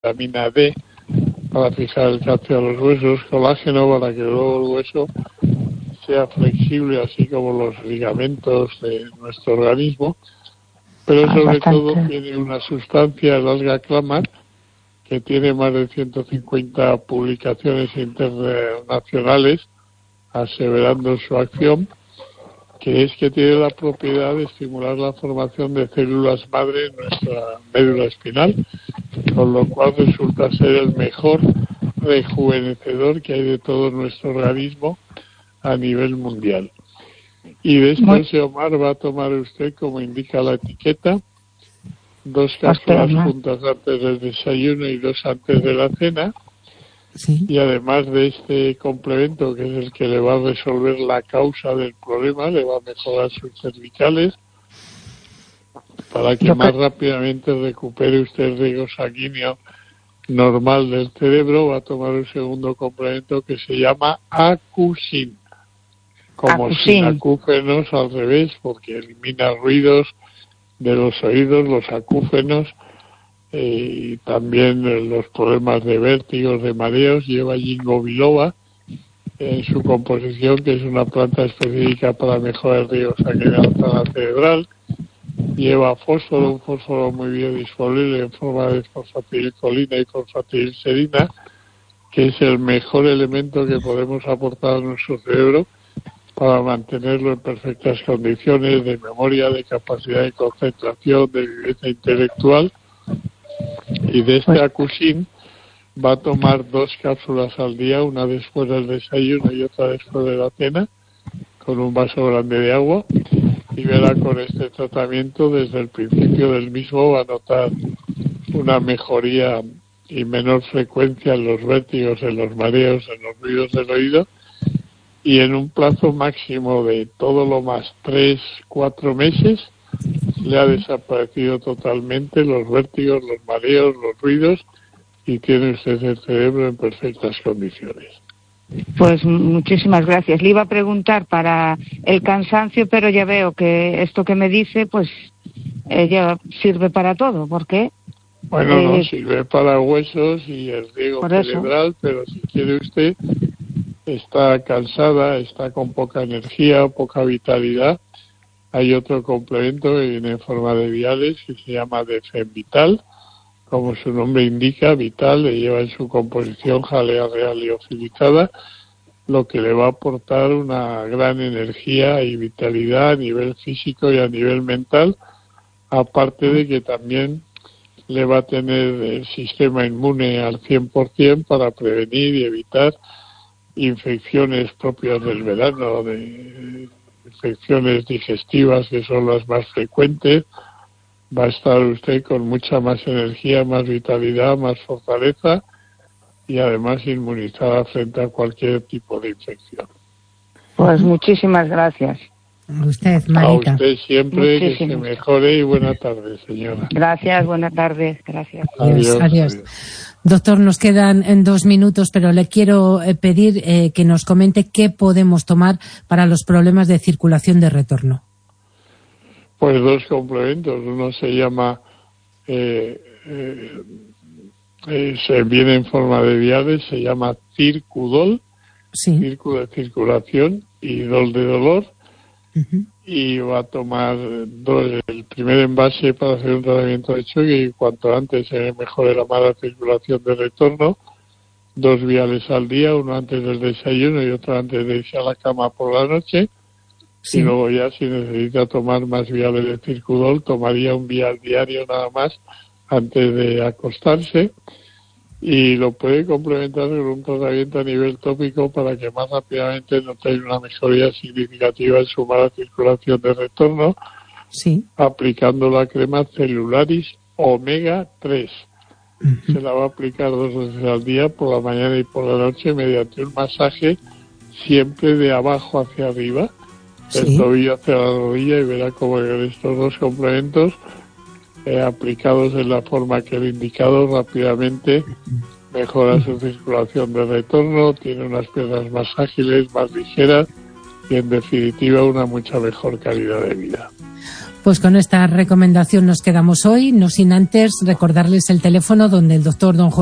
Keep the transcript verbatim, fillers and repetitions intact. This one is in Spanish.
vitamina D para fijar el calcio a los huesos, colágeno para que luego el hueso sea flexible, así como los ligamentos de nuestro organismo, pero Ah, sobre bastante. todo tiene una sustancia, el alga clamar, que tiene más de ciento cincuenta publicaciones internacionales aseverando su acción, que es que tiene la propiedad de estimular la formación de células madre en nuestra médula espinal, con lo cual resulta ser el mejor rejuvenecedor que hay de todo nuestro organismo a nivel mundial. Y después, Omar, va a tomar usted, como indica la etiqueta, dos cápsulas juntas antes del desayuno y dos antes de la cena. Sí. Y además de este complemento, que es el que le va a resolver la causa del problema, le va a mejorar sus cervicales para que más rápidamente recupere usted el riego sanguíneo normal del cerebro. Va a tomar un segundo complemento que se llama Acusin, como Acusin. sin acúfenos al revés, porque elimina ruidos de los oídos, los acúfenos, eh, y también eh, los problemas de vértigos, de mareos. Lleva ginkgo biloba en su composición, que es una planta específica para mejorar el riego sanguíneo cerebral. Lleva fósforo, un fósforo muy biodisponible en forma de fosfatilcolina y fosfatilserina, que es el mejor elemento que podemos aportar a nuestro cerebro para mantenerlo en perfectas condiciones de memoria, de capacidad de concentración, de viveza intelectual. Y de este Acusin va a tomar dos cápsulas al día, una después del desayuno y otra después de la cena, con un vaso grande de agua, y verá con este tratamiento desde el principio del mismo va a notar una mejoría y menor frecuencia en los vértigos, en los mareos, en los ruidos del oído, y en un plazo máximo de todo lo más tres, cuatro meses le ha desaparecido totalmente los vértigos, los mareos, los ruidos, y tiene usted el cerebro en perfectas condiciones. Pues muchísimas gracias. Le iba a preguntar para el cansancio, pero ya veo que esto que me dice, pues eh, ya sirve para todo. ¿Por qué? Bueno, eh, no, sirve para huesos y el riego cerebral, pero si quiere usted, está cansada, está con poca energía, poca vitalidad, hay otro complemento que viene en forma de viales que se llama Defenvital, como su nombre indica, vital, le lleva en su composición jalea real liofilizada, lo que le va a aportar una gran energía y vitalidad a nivel físico y a nivel mental, aparte de que también le va a tener el sistema inmune al cien por ciento para prevenir y evitar infecciones propias del verano, de infecciones digestivas que son las más frecuentes. Va a estar usted con mucha más energía, más vitalidad, más fortaleza y además inmunizada frente a cualquier tipo de infección. Pues muchísimas gracias. Usted, Marita. A usted siempre, Muchísimas. que se mejore y buena tarde, señora. Gracias, buenas tardes, gracias. Adiós, Adiós, adiós. adiós. Doctor, nos quedan en dos minutos, pero le quiero eh, pedir eh, que nos comente qué podemos tomar para los problemas de circulación de retorno. Pues dos complementos. Uno se llama, eh, eh, eh, se viene en forma de viales, se llama Circudol, Sí. Circo de circulación y Dol de dolor. Uh-huh. Y va a tomar dos, el primer envase para hacer un tratamiento de choque y cuanto antes se mejore la mala circulación de retorno, dos viales al día, uno antes del desayuno y otro antes de irse a la cama por la noche. Sí. Y luego ya si necesita tomar más viales de Circudol, tomaría un vial diario nada más antes de acostarse, y lo puede complementar con un tratamiento a nivel tópico para que más rápidamente note una mejoría significativa en su mala circulación de retorno, sí. aplicando la crema Celularis Omega tres. Uh-huh. Se la va a aplicar dos veces al día, por la mañana y por la noche, mediante un masaje siempre de abajo hacia arriba, del sí. tobillo hacia la rodilla, y verá como en estos dos complementos Eh, aplicados en la forma que he indicado, rápidamente mejora su circulación de retorno, tiene unas piernas más ágiles, más ligeras y en definitiva una mucha mejor calidad de vida. Pues con esta recomendación nos quedamos hoy, no sin antes recordarles el teléfono donde el doctor don José